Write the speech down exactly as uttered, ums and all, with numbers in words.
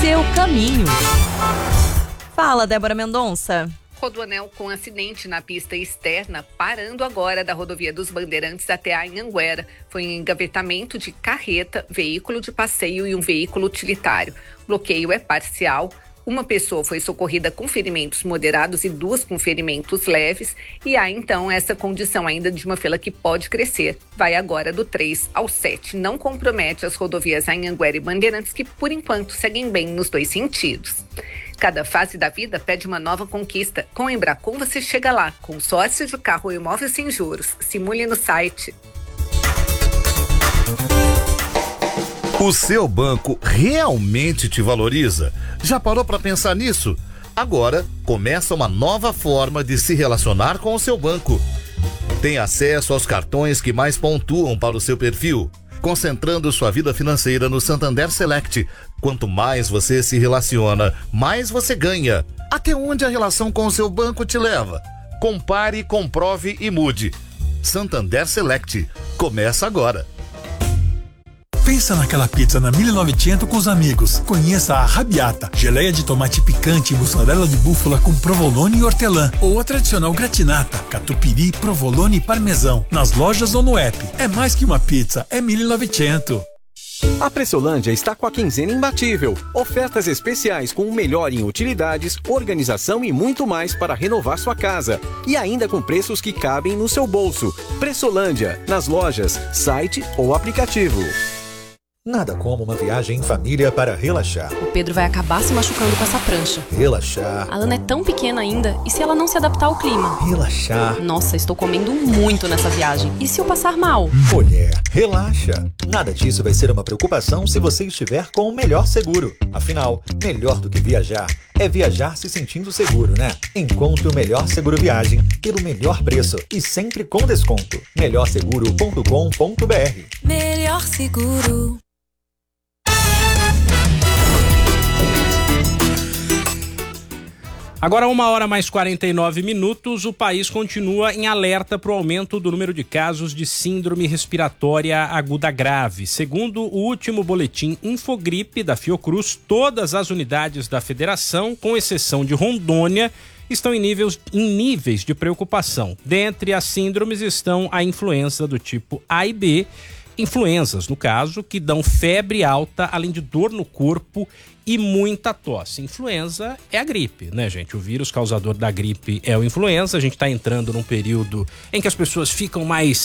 seu caminho. Fala, Débora Mendonça. Rodoanel com acidente na pista externa, parando agora da rodovia dos Bandeirantes até a Anhanguera. Foi um engavetamento de carreta, veículo de passeio e um veículo utilitário. O bloqueio é parcial. Uma pessoa foi socorrida com ferimentos moderados e duas com ferimentos leves. E há, então, essa condição ainda de uma fila que pode crescer. Vai agora do três ao sete. Não compromete as rodovias Anhanguera e Bandeirantes, que, por enquanto, seguem bem nos dois sentidos. Cada fase da vida pede uma nova conquista. Com a Embracon você chega lá. Consórcio de carro ou imóvel sem juros. Simule no site. O seu banco realmente te valoriza? Já parou para pensar nisso? Agora começa uma nova forma de se relacionar com o seu banco. Tem acesso aos cartões que mais pontuam para o seu perfil, concentrando sua vida financeira no Santander Select. Quanto mais você se relaciona, mais você ganha. Até onde a relação com o seu banco te leva? Compare, comprove e mude. Santander Select. Começa agora. Pensa naquela pizza na mil e novecentos com os amigos. Conheça a Arrabbiata, geleia de tomate picante e mussarela de búfala com provolone e hortelã. Ou a tradicional gratinata, catupiry, provolone e parmesão. Nas lojas ou no app. É mais que uma pizza, é mil e novecentos. A Pressolândia está com a quinzena imbatível. Ofertas especiais com o melhor em utilidades, organização e muito mais para renovar sua casa. E ainda com preços que cabem no seu bolso. Pressolândia, nas lojas, site ou aplicativo. Nada como uma viagem em família para relaxar. O Pedro vai acabar se machucando com essa prancha. Relaxar. A Ana é tão pequena ainda. E se ela não se adaptar ao clima? Relaxar. Nossa, estou comendo muito nessa viagem. E se eu passar mal? Mulher, relaxa. Nada disso vai ser uma preocupação se você estiver com o melhor seguro. Afinal, melhor do que viajar é viajar se sentindo seguro, né? Encontre o melhor seguro viagem pelo melhor preço e sempre com desconto. melhor seguro ponto com ponto b r. Melhor Seguro. Agora, uma hora mais quarenta e nove minutos, o país continua em alerta para o aumento do número de casos de síndrome respiratória aguda grave. Segundo o último boletim Infogripe da Fiocruz, todas as unidades da federação, com exceção de Rondônia, estão em níveis, em níveis de preocupação. Dentre as síndromes estão a influenza do tipo A e B, influenzas, no caso, que dão febre alta, além de dor no corpo e muita tosse. Influenza é a gripe, né, gente? O vírus causador da gripe é o influenza. A gente está entrando num período em que as pessoas ficam mais